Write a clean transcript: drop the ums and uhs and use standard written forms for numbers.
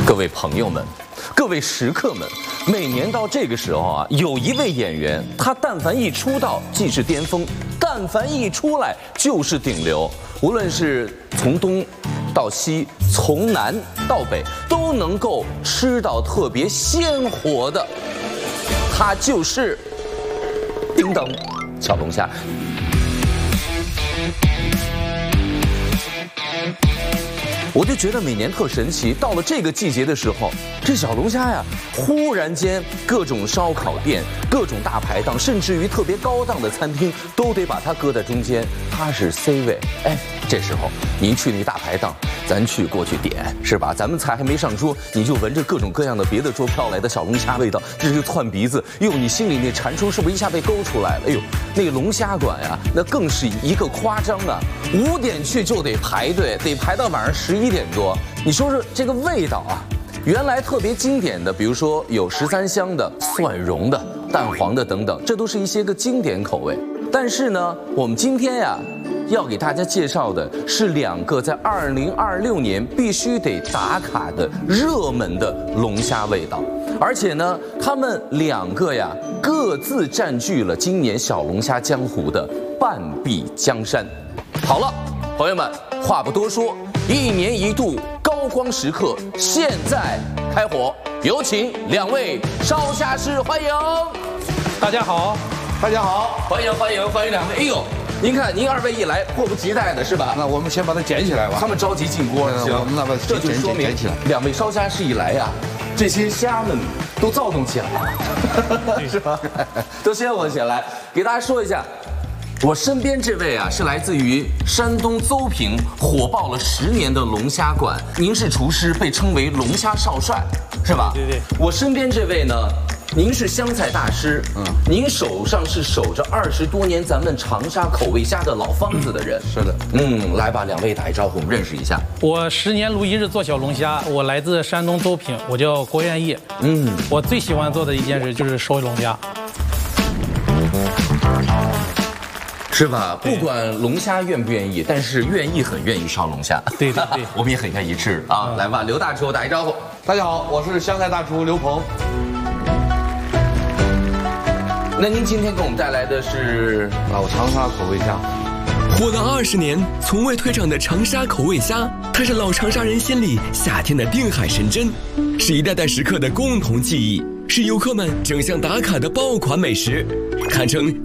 各位朋友们，各位食客们，每年到这个时候啊，有一位演员，他但凡一出道即是巅峰，但凡一出来就是顶流，无论是从东到西，从南到北，都能够吃到特别鲜活的，他就是叮当小龙虾。我就觉得每年特神奇，到了这个季节的时候，这小龙虾呀，忽然间各种烧烤店、各种大排档，甚至于特别高档的餐厅，都得把它搁在中间，它是 C 位。哎，这时候您去那大排档，咱去过去点，是吧？咱们菜还没上桌，你就闻着各种各样的别的桌飘来的小龙虾味道，这就窜鼻子。哟，你心里那馋虫是不是一下被勾出来了？哎呦，那个龙虾馆呀，那更是一个夸张啊！5点去就得排队，得排到晚上11点多。你说说这个味道啊，原来特别经典的，比如说有13香的、蒜蓉的、蛋黄的等等，这都是一些个经典口味。但是呢，我们今天呀，要给大家介绍的是2个在2026年必须得打卡的热门的龙虾味道，而且呢，他们2个呀各自占据了今年小龙虾江湖的半壁江山。好了，朋友们，话不多说，1年1度高光时刻现在开火，有请2位烧虾师，欢迎！ 大家好， 大家好， 欢迎2位！哎呦，您看您2位一来，迫不及待的是吧？ 那我们先把它捡起来吧。 他们着急进锅，行， 我们那把这就说明捡起来。 2位烧虾师一来呀，这些虾们都躁动起来了，是吧？都鲜活起来，给大家说一下。我身边这位啊，是来自于山东邹平火爆了10年的龙虾馆，您是厨师，被称为龙虾少帅，是吧？ 对。 我身边这位呢，您是湘菜大师，您手上是守着20多年咱们长沙口味虾的老方子的人。 是的， 来吧，2位打一招呼，我们认识一下。 我10年如一日做小龙虾，我来自山东邹平，我叫郭元义。我最喜欢做的一件事就是烧龙虾。 是吧？不管龙虾愿不愿意，但是很愿意烧龙虾。 对， 我们也很愿意吃啊！来吧，刘大厨打一招呼。 大家好，我是湘菜大厨刘鹏。 那您今天给我们带来的是老长沙口味虾， 火了20年，从未退场的长沙口味虾，它是老长沙人心里夏天的定海神针，是一代代食客的共同记忆，是游客们争相打卡的爆款美食，堪称